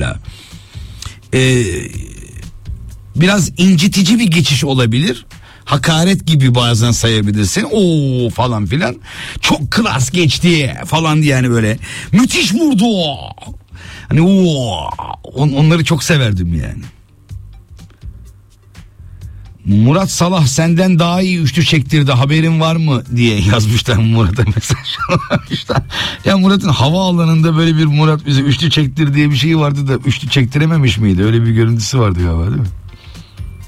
mesela. Biraz incitici bir geçiş olabilir. Hakaret gibi bazen sayabilirsin. Oo falan filan. Çok klas geçti falan diye, yani böyle. Müthiş vurdu. Hani onları çok severdim yani. Murat Salah senden daha iyi üçlü çektirdi, haberin var mı diye yazmışlar Murat'a mesaj. Ya Murat'ın havaalanında böyle bir Murat bize üçlü çektir diye bir şey vardı da üçlü çektirememiş miydi? Öyle bir görüntüsü vardı galiba, değil mi?